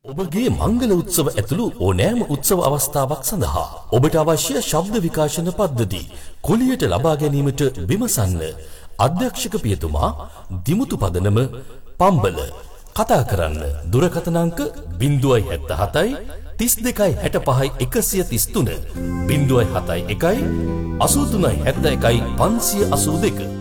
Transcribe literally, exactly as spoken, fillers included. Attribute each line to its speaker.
Speaker 1: ඔබගේ මංගල උත්සව ඇතුළු ඕනෑම උත්සව අවස්ථාවක් සඳහා ඔබට අවශ්‍ය ශබ්ද විකාශන පද්ධති කුලියට ලබා ගැනීමට විමසන්න. අධ්‍යක්ෂක පියතුමා දිමුතු පදනම පම්බල. කතා කරන්න දුරකථන අංක ज़ीरो सात सात तीस දෙකයි හැට පහයි එකසිය තිස් තුන ज़ीरो सात एक එකයි අසූ තුනයි හැත්තෑ එකයි පන්සිය අසූ දෙක.